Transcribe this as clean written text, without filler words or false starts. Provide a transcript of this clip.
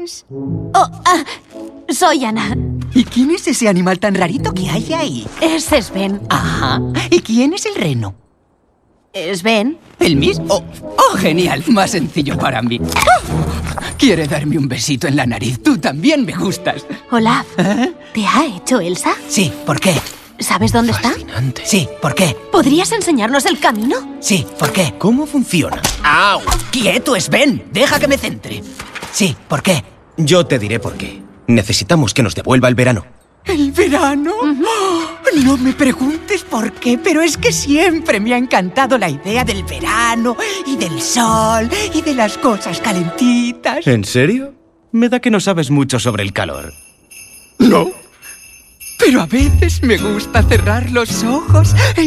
eres? Soy Ana. ¿Y quién es ese animal tan rarito que hay ahí? Es Sven. Ajá. ¿Y quién es el reno? Sven. ¿El mismo? ¡Oh, genial! Más sencillo para mí. Quiere darme un besito en la nariz. Tú también me gustas. Olaf, ¿te ha hecho Elsa? Sí, ¿por qué? ¿Sabes dónde está? Fascinante. Sí, ¿por qué? ¿Podrías enseñarnos el camino? Sí, ¿por qué? ¿Cómo funciona? ¡Au! ¡Quieto, Sven! ¡Deja que me centre! Sí, ¿por qué? Yo te diré por qué. Necesitamos que nos devuelva el verano. ¿El verano? ¡Oh! No me preguntes por qué, pero es que siempre me ha encantado la idea del verano y del sol y de las cosas calentitas. ¿En serio? Me da que no sabes mucho sobre el calor. No, pero a veces me gusta cerrar los ojos e